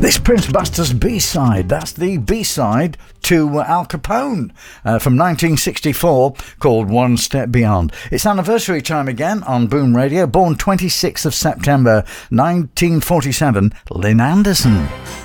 This Prince Buster's B-side, that's the B-side to Al Capone from 1964 called One Step Beyond. It's anniversary time again on Boom Radio. Born 26th of September 1947, Lynn Anderson.